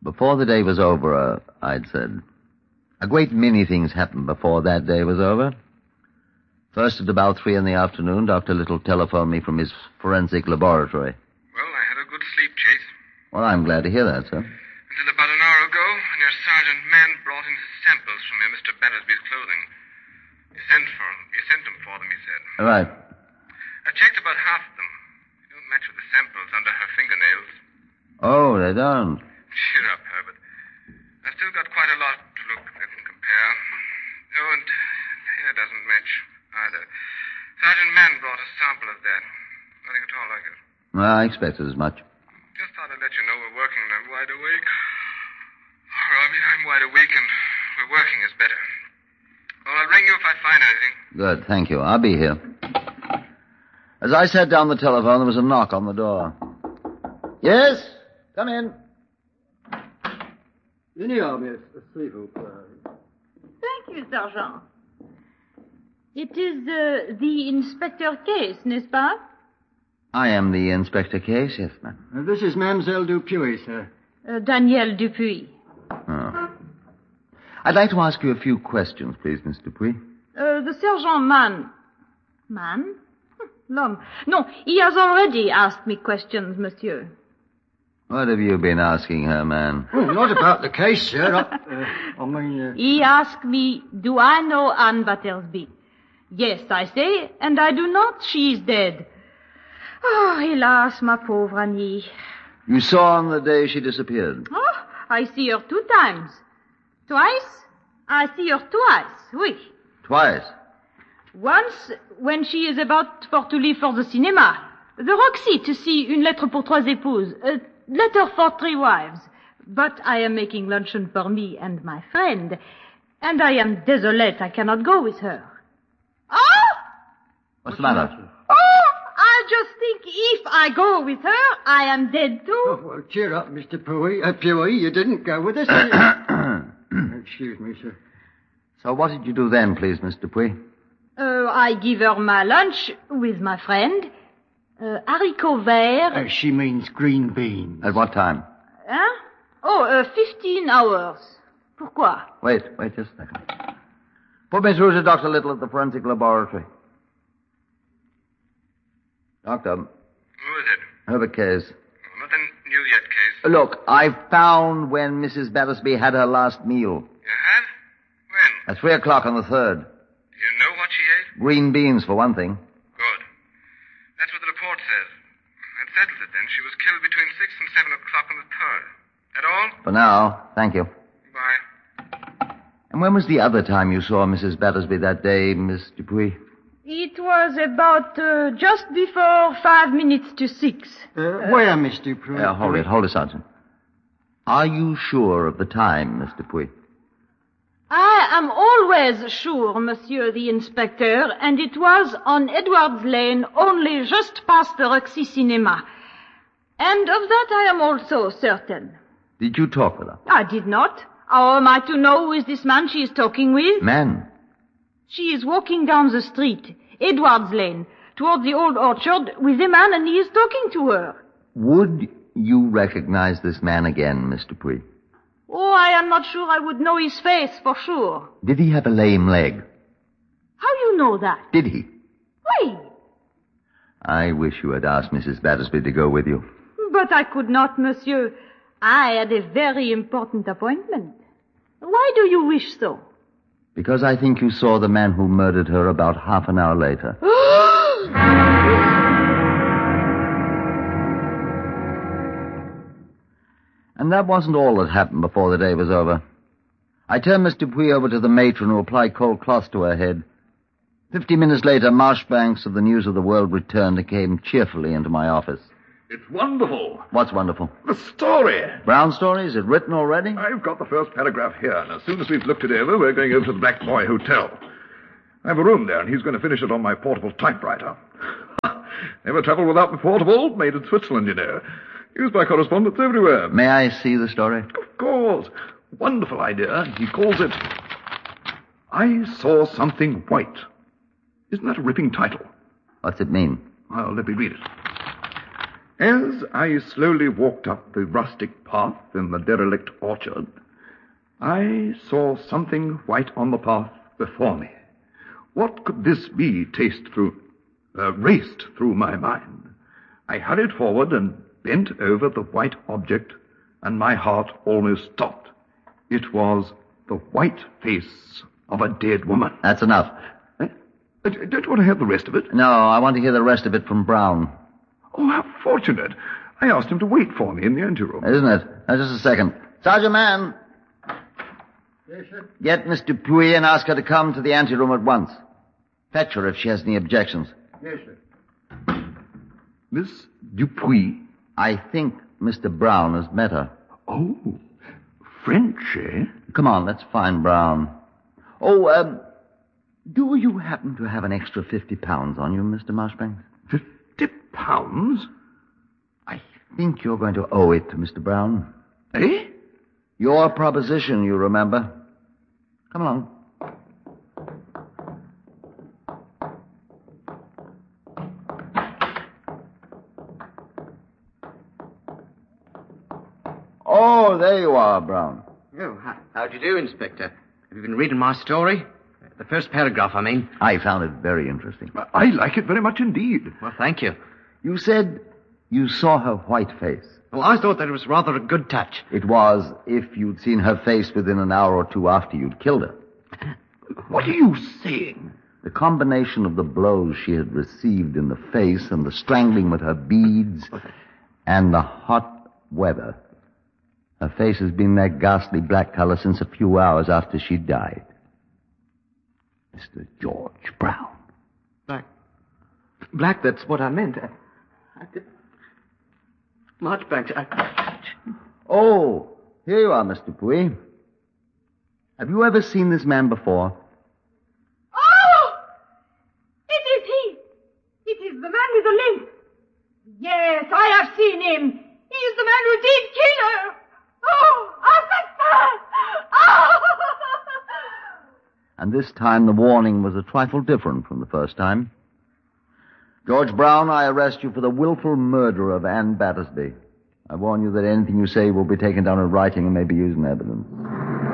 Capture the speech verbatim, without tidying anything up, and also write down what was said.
Before the day was over, uh, I'd said. A great many things happened before that day was over. First, at about three in the afternoon, Doctor Little telephoned me from his forensic laboratory. Well, I had a good sleep, Chase. Well, I'm glad to hear that, sir. Until about an hour ago, when your Sergeant Mann brought in his samples from your Mister Battersby's clothing. He sent for them. He sent them for them, he said. All right. I checked about half of them. They don't match with the samples under her fingernails. Oh, they don't. Cheer up, Herbert. I've still got quite a lot to look at and compare. Oh, and hair doesn't match either. Sergeant Mann brought a sample of that. Nothing at all like it. Well, I expected as much. Just thought I'd let you know we're working and I'm wide awake. Oh, Robbie, I'm wide awake and we're working is better. Well, I'll ring you if I find anything. Good, thank you. I'll be here. As I sat down the telephone, there was a knock on the door. Yes? Come in. In here, miss. S'il vous plaît. Thank you, Sergeant. It is uh, the Inspector Case, n'est-ce pas? I am the Inspector Case, yes, ma'am. Uh, this is Mademoiselle Dupuy, sir. Uh, Danielle Dupuy. Oh. I'd like to ask you a few questions, please, Miss Dupuy. Uh, the Sergeant Mann. Mann? L'homme. No, he has already asked me questions, monsieur. What have you been asking her, man? Well, not about the case, sir. I, uh, I mean... Uh... He asked me, do I know Anne Battersby? Yes, I say, and I do not. She is dead. Oh, hélas, ma pauvre Annie. You saw on the day she disappeared? Oh, I see her two times. Twice? I see her twice, oui. Twice? Once, when she is about for to leave for the cinema. The Roxy to see Une lettre pour trois épouses. A letter for three wives. But I am making luncheon for me and my friend. And I am desolate I cannot go with her. Oh! What's the matter? Oh! I just think if I go with her, I am dead too. Oh, well, cheer up, Mister Puey. Uh, Puey, you didn't go with us, did you? Excuse me, sir. So what did you do then, please, Mister Dupuy? Uh, I give her my lunch with my friend. Uh, haricot vert. Uh, she means green beans. At what time? Hein? Oh, uh, fifteen hours. Pourquoi? Wait, wait just a second. Put me through to Doctor Little at the forensic laboratory. Doctor. Who is it? Herbert Case. Oh, nothing new yet, Case. Look, I found when Missus Battersby had her last meal. You have? When? At three o'clock on the third. Do you know what she ate? Green beans, for one thing. Good. That's what the report says. That settles it, then. She was killed between six and seven o'clock on the third. That all? For now, thank you. Bye. And when was the other time you saw Missus Battersby that day, Miss Dupuy? It was about uh, just before five minutes to six. Uh, uh, where, Miss Dupuy? Yeah, hold it, hold it, Sergeant. Are you sure of the time, Miss Dupuy? I am always sure, Monsieur the Inspector, and it was on Edwards Lane, only just past the Roxy Cinema. And of that I am also certain. Did you talk with her? I did not. How am I to know who is this man she is talking with? Man? She is walking down the street, Edwards Lane, toward the old orchard, with a man, and he is talking to her. Would you recognize this man again, Mister Dupuy? Oh, I am not sure I would know his face for sure. Did he have a lame leg? How you know that? Did he? Why? I wish you had asked Missus Battersby to go with you. But I could not, monsieur. I had a very important appointment. Why do you wish so? Because I think you saw the man who murdered her about half an hour later. And that wasn't all that happened before the day was over. I turned Miss Dupuy over to the matron who applied cold cloth to her head. Fifty minutes later, Marshbanks of the News of the World returned and came cheerfully into my office. It's wonderful. What's wonderful? The story. Brown story? Is it written already? I've got the first paragraph here, and as soon as we've looked it over, we're going over to the Black Boy Hotel. I have a room there, and he's going to finish it on my portable typewriter. Never travelled without the portable, made in Switzerland, you know. Used by correspondents everywhere. May I see the story? Of course. Wonderful idea. He calls it I Saw Something White. Isn't that a ripping title? What's it mean? Well, let me read it. As I slowly walked up the rustic path in the derelict orchard, I saw something white on the path before me. What could this be traced through, uh, raced through my mind? I hurried forward and bent over the white object, and my heart almost stopped. It was the white face of a dead woman. That's enough. Eh? Uh, Don't you want to have the rest of it? No, I want to hear the rest of it from Brown. Oh, how fortunate. I asked him to wait for me in the anteroom. Isn't it? Now, just a second. Sergeant Man, Yes, sir. get Miss Dupuy and ask her to come to the anteroom at once. Fetch her if she has any objections. Yes, sir. Miss Dupuy. I think Mister Brown has met her. Oh, French, eh? Come on, let's find Brown. Oh, um, do you happen to have an extra fifty pounds on you, Mister Marshbanks? Fifty pounds? I think you're going to owe it to Mister Brown. Eh? Your proposition, you remember. Come along. Oh, there you are, Brown. Oh, how, how do you do, Inspector? Have you been reading my story? The first paragraph, I mean. I found it very interesting. I like it very much indeed. Well, thank you. You said you saw her white face. Well, I thought that it was rather a good touch. It was if you'd seen her face within an hour or two after you'd killed her. What are you saying? The combination of the blows she had received in the face and the strangling with her beads and the hot weather. Her face has been that ghastly black color since a few hours after she died. Mister George Brown. Black. Black, that's what I meant. I, I did... Marchbanks, I... Oh, here you are, Mister Dupuy. Have you ever seen this man before? Oh! It is he! It is the man with the limp. Yes, I have seen him. He is the man who did kill her. Oh, assassin! Oh! And this time the warning was a trifle different from the first time. George Brown, I arrest you for the willful murder of Anne Battersby. I warn you that anything you say will be taken down in writing and may be used in evidence.